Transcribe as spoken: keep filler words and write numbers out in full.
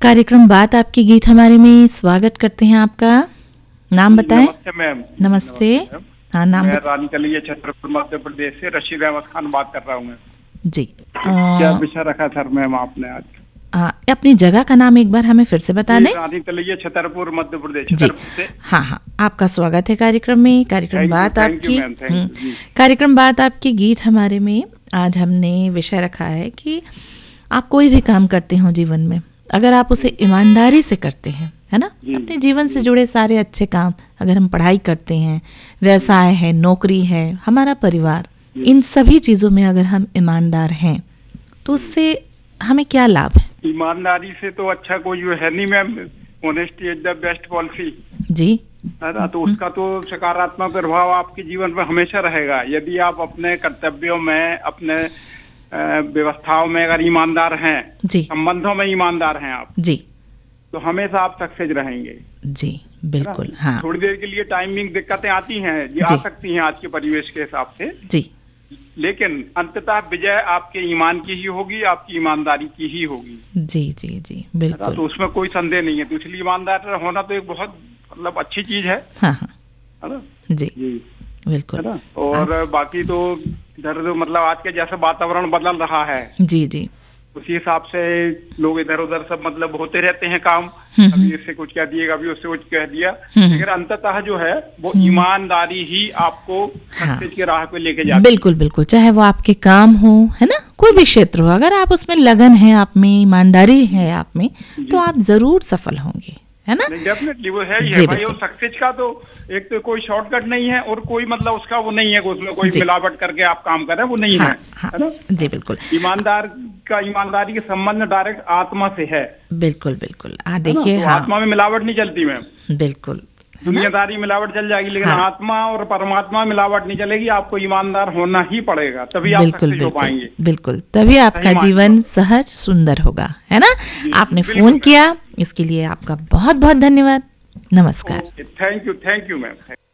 कार्यक्रम बात आपकी गीत हमारे में स्वागत करते हैं आपका। नाम बताएं। नमस्ते मैम। नमस्ते। हाँ, नाम मैं बत... रानी कलिया छतरपुर मध्य प्रदेश से रशीद अहमद खान बात कर रहा हूँ मैं। जी। क्या आ, विषय रखा सर मैम आपने आज? आ, अपनी जगह का नाम एक बार हमें फिर से बता दें। रानी कलिया छतरपुर मध्य प्रदेश जी। छतरपुर से। हाँ हाँ, आपका स्वागत है कार्यक्रम में। कार्यक्रम बात आपकी हम्म, कार्यक्रम बात आपकी गीत हमारे में आज हमने विषय रखा है कि आप कोई भी काम करते हो जीवन में, अगर आप उसे ईमानदारी से करते हैं, है ना, अपने जीवन से जुड़े सारे अच्छे काम, अगर हम पढ़ाई करते हैं, व्यवसाय है, नौकरी है, हमारा परिवार, इन सभी चीज़ों में अगर हम ईमानदार हैं तो उससे हमें क्या लाभ है? ईमानदारी से तो अच्छा कोई है नहीं ma'am. Honesty is the best policy. जी। है ना, तो उसका तो सकारात्मक प्रभाव आपके जीवन में हमेशा रहेगा। यदि आप अपने कर्तव्यों में, अपने व्यवस्थाओं में अगर ईमानदार हैं, जी, संबंधों में ईमानदार हैं आप, जी, तो हमेशा आप सक्सेस रहेंगे। जी बिल्कुल। हाँ, थोड़ी देर के लिए टाइमिंग दिक्कतें आती हैं, ये आ सकती हैं आज के परिवेश के हिसाब से, जी, लेकिन अंततः विजय आपके ईमान की ही होगी, आपकी ईमानदारी की ही होगी। जी जी जी बिल्कुल। तो उसमें कोई संदेह नहीं है। तो इसलिए ईमानदार होना तो एक बहुत मतलब अच्छी चीज है। हाँ हाँ, है ना? जी जी बिल्कुल। है ना? और आप... बाकी तो इधर मतलब आज के जैसे वातावरण बदल रहा है, जी जी, उसी हिसाब से लोग इधर उधर सब मतलब होते रहते हैं काम। हम्म, अभी इससे कुछ कह दिया, अभी उससे कुछ कह दिया, हम्म, लेकिन अंततः जो है वो ईमानदारी ही आपको हाँ, सक्सेस की राह पे लेके जाती है। बिल्कुल बिल्कुल। चाहे वो आपके काम हो, है ना, कोई भी क्षेत्र हो, अगर आप उसमें लगन है, आप में ईमानदारी है आप में, तो आप जरूर सफल होंगे, है ना? डेफिनेटली वो है ही है भाई। और सक्सेस का तो एक तो कोई शॉर्टकट नहीं है, और कोई मतलब उसका वो नहीं है कि उसमें कोई मिलावट करके आप काम कर रहे हैं, वो नहीं हाँ, है, हाँ, है ना? जी बिल्कुल। ईमानदार का ईमानदारी के संबंध डायरेक्ट आत्मा से है। बिल्कुल बिल्कुल। आ देखिए, तो हाँ, आत्मा में मिलावट नहीं चलती मैम। बिल्कुल। दुनियादारी मिलावट चल जाएगी, लेकिन हाँ, आत्मा और परमात्मा मिलावट नहीं चलेगी। आपको ईमानदार होना ही पड़ेगा, तभी आप सक्सेस हो पाएंगे। बिल्कुल, तभी आपका जीवन सहज सुंदर होगा, है ना? आपने फोन किया, इसके लिए आपका बहुत बहुत धन्यवाद। नमस्कार। Thank you, thank you ma'am.